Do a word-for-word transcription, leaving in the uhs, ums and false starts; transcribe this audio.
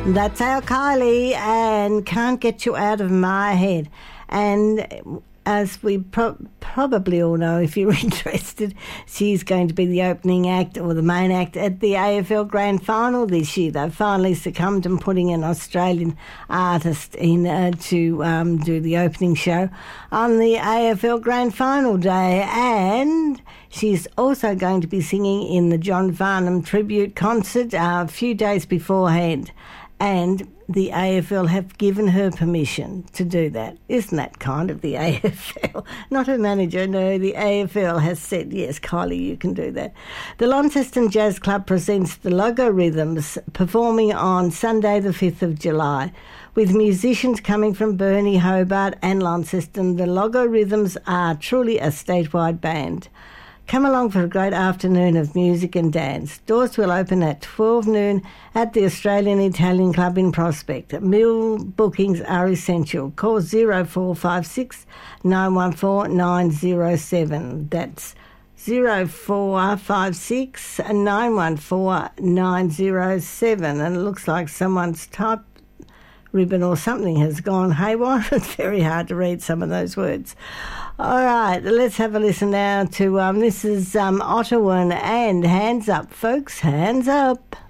That's our Kylie, and Can't Get You Out of My Head. And as we pro- probably all know, if you're interested, she's going to be the opening act or the main act at the A F L Grand Final this year. They've finally succumbed and putting an Australian artist in uh, to um, do the opening show on the A F L Grand Final day. And she's also going to be singing in the John Farnham tribute concert uh, a few days beforehand. And the A F L have given her permission to do that. Isn't that kind of the A F L? Not her manager, no, the A F L has said, yes, Kylie, you can do that. The Launceston Jazz Club presents the Logo Rhythms, performing on Sunday the fifth of July. With musicians coming from Burnie, Hobart and Launceston, the Logo Rhythms are truly a statewide band. Come along for a great afternoon of music and dance. Doors will open at twelve noon at the Australian Italian Club in Prospect. Meal bookings are essential. Call zero four five six, nine one four, nine zero seven. That's zero four five six, nine one four, nine zero seven. And it looks like someone's typed ribbon or something has gone haywire. It's very hard to read some of those words. All right, let's have a listen now to, um, this is um, Ottawa and Hands Up, folks, hands up.